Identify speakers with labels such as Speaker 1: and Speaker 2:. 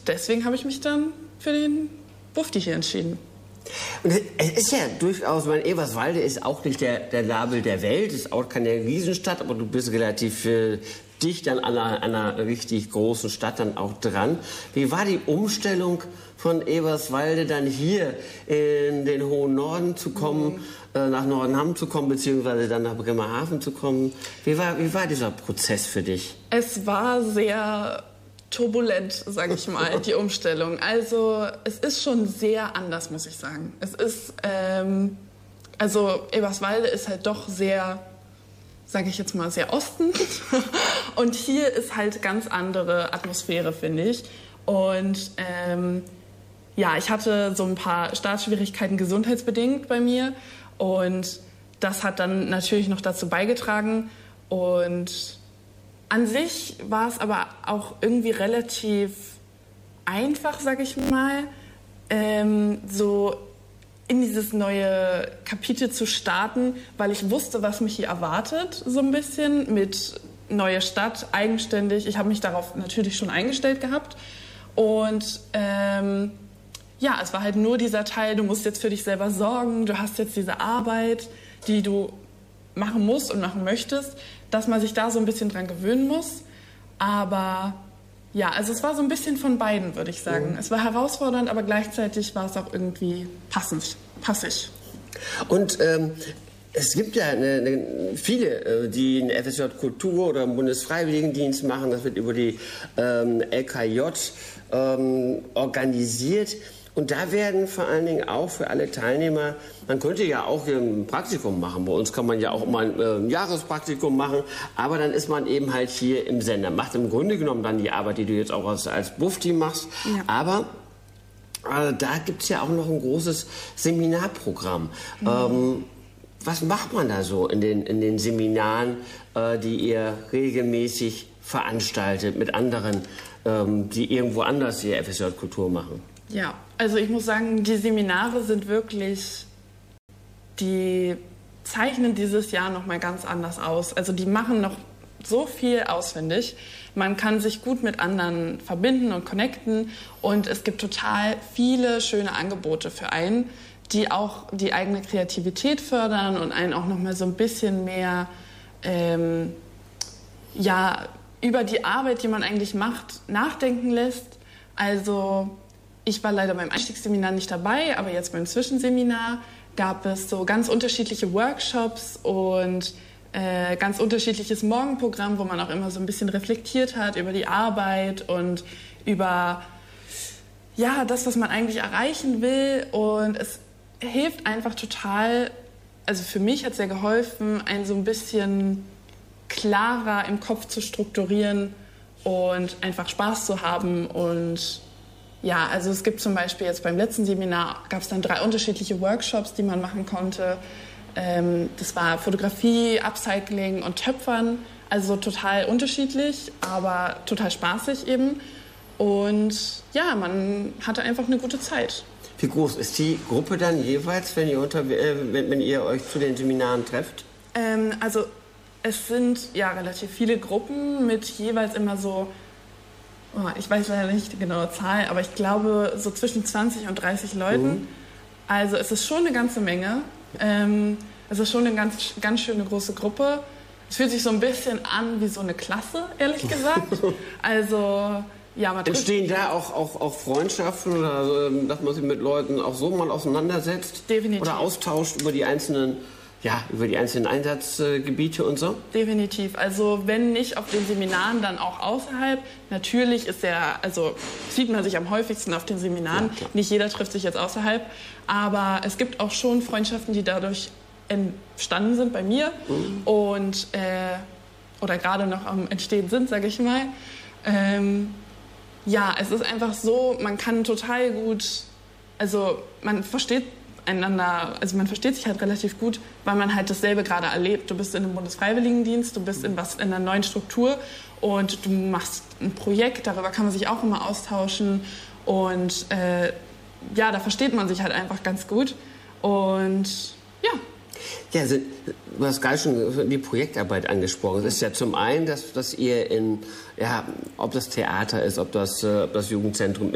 Speaker 1: deswegen habe ich mich dann für den Bufdi hier entschieden.
Speaker 2: Und es ist ja durchaus, Eberswalde ist auch nicht der Nabel der Welt, ist auch keine Riesenstadt, aber du bist relativ dicht an einer richtig großen Stadt dann auch dran. Wie war die Umstellung von Eberswalde dann hier in den hohen Norden zu kommen, nach Nordenham zu kommen, beziehungsweise dann nach Bremerhaven zu kommen? Wie war dieser Prozess für dich?
Speaker 1: Es war sehr turbulent, sage ich mal, die Umstellung. Also es ist schon sehr anders, muss ich sagen. Es ist, also Eberswalde ist halt doch sehr, sage ich jetzt mal, sehr Osten. Und hier ist halt ganz andere Atmosphäre, finde ich. Und ja, ich hatte so ein paar Startschwierigkeiten gesundheitsbedingt bei mir. Und das hat dann natürlich noch dazu beigetragen. Und an sich war es aber auch irgendwie relativ einfach, sag ich mal, so in dieses neue Kapitel zu starten, weil ich wusste, was mich hier erwartet, so ein bisschen mit neue Stadt, eigenständig. Ich habe mich darauf natürlich schon eingestellt gehabt. Und ja, es war halt nur dieser Teil, du musst jetzt für dich selber sorgen, du hast jetzt diese Arbeit, die du machen musst und machen möchtest, dass man sich da so ein bisschen dran gewöhnen muss. Aber ja, also es war so ein bisschen von beiden, würde ich sagen. Es war herausfordernd, aber gleichzeitig war es auch irgendwie passig.
Speaker 2: Und es gibt ja viele, die einen FSJ Kultur oder einen Bundesfreiwilligendienst machen. Das wird über die LKJ organisiert. Und da werden vor allen Dingen auch für alle Teilnehmer, man könnte ja auch ein Praktikum machen. Bei uns kann man ja auch mal ein Jahrespraktikum machen. Aber dann ist man eben halt hier im Sender. Macht im Grunde genommen dann die Arbeit, die du jetzt auch als Bufdi machst. Ja. Aber da gibt es ja auch noch ein großes Seminarprogramm. Was macht man da so in den Seminaren, die ihr regelmäßig veranstaltet mit anderen, die irgendwo anders ihr FSJ Kultur machen?
Speaker 1: Ja, also ich muss sagen, die Seminare sind wirklich, die zeichnen dieses Jahr noch mal ganz anders aus. Also die machen noch so viel auswendig. Man kann sich gut mit anderen verbinden und connecten und es gibt total viele schöne Angebote für einen, die auch die eigene Kreativität fördern und einen auch noch mal so ein bisschen mehr ja, über die Arbeit, die man eigentlich macht, nachdenken lässt. Also ich war leider beim Einstiegsseminar nicht dabei, aber jetzt beim Zwischenseminar gab es so ganz unterschiedliche Workshops und ganz unterschiedliches Morgenprogramm, wo man auch immer so ein bisschen reflektiert hat über die Arbeit und über ja, das, was man eigentlich erreichen will. Und es hilft einfach total, also für mich hat es sehr geholfen, einen so ein bisschen klarer im Kopf zu strukturieren und einfach Spaß zu haben. Und ja, also es gibt zum Beispiel jetzt beim letzten Seminar, gab es dann 3 unterschiedliche Workshops, die man machen konnte. Das war Fotografie, Upcycling und Töpfern, also total unterschiedlich, aber total spaßig eben. Und ja, man hatte einfach eine gute Zeit.
Speaker 2: Wie groß ist die Gruppe dann jeweils, wenn ihr euch zu den Seminaren trefft?
Speaker 1: Also es sind ja relativ viele Gruppen mit jeweils immer so, ich weiß leider nicht die genaue Zahl, aber ich glaube so zwischen 20 und 30 Leuten. Also es ist schon eine ganze Menge. Es ist schon eine ganz schöne große Gruppe. Es fühlt sich so ein bisschen an wie so eine Klasse, ehrlich gesagt. Also ja, man
Speaker 2: entstehen da auch Freundschaften oder dass man sich mit Leuten auch so mal auseinandersetzt?
Speaker 1: Definitiv.
Speaker 2: Oder austauscht über die einzelnen Einsatzgebiete und so?
Speaker 1: Definitiv. Also wenn nicht auf den Seminaren, dann auch außerhalb. Natürlich sieht man sich am häufigsten auf den Seminaren. Ja, nicht jeder trifft sich jetzt außerhalb. Aber es gibt auch schon Freundschaften, die dadurch entstanden sind bei mir und oder gerade noch am Entstehen sind, sage ich mal. Ja, es ist einfach so, man kann total gut, also man versteht einander, also man versteht sich halt relativ gut, weil man halt dasselbe gerade erlebt. Du bist in einem Bundesfreiwilligendienst, du bist in einer neuen Struktur und du machst ein Projekt, darüber kann man sich auch immer austauschen und ja, da versteht man sich halt einfach ganz gut und ja.
Speaker 2: Ja, du hast gerade schon die Projektarbeit angesprochen. Es ist ja zum einen, dass ihr ob das Theater ist, ob das Jugendzentrum